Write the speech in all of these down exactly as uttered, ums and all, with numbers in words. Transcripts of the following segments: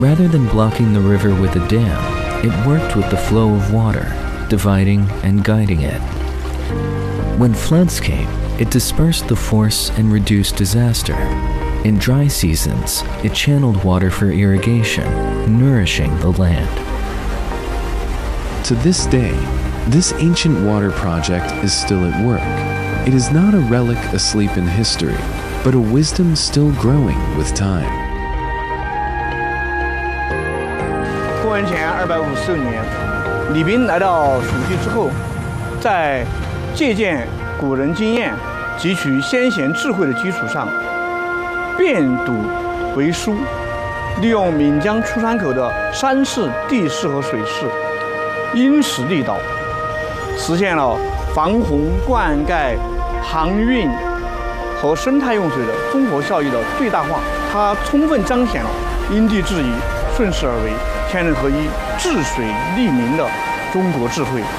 Rather than blocking the river with a dam, it worked with the flow of water, dividing and guiding it. When floods came, it dispersed the force and reduced disaster. In dry seasons, it channeled water for irrigation, nourishing the land. To this day, this ancient water project is still at work. It is not a relic asleep in history, but a wisdom still growing with time. 公元前二百五十六年，李冰来到蜀地之后，在借鉴古人经验、汲取先贤智慧的基础上，变堵为疏，利用岷江出山口的山势、地势和水势，因势利导，实现了防洪、灌溉、航运和生态用水的综合效益的最大化。它充分彰显了因地制宜、顺势而为、天人合一、治水利民的中国智慧。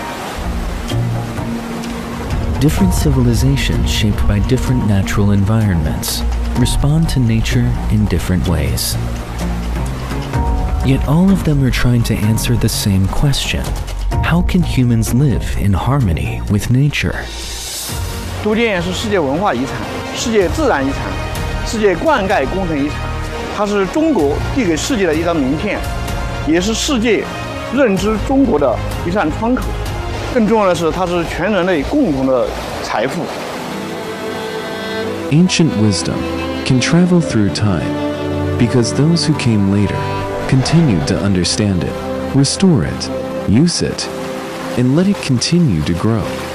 Different civilizations shaped by different natural environments respond to nature in different ways. Yet all of them are trying to answer the same question: how can humans live in harmony with nature? 都江堰是世界文化遗产、世界自然遗产、世界灌溉工程遗产，它是中国递给世界的一张名片，也是世界认知中国的一扇窗口。 更重要的是，它是全人类共同的财富。 Ancient wisdom can travel through time because those who came later continued to understand it, restore it, use it, and let it continue to grow.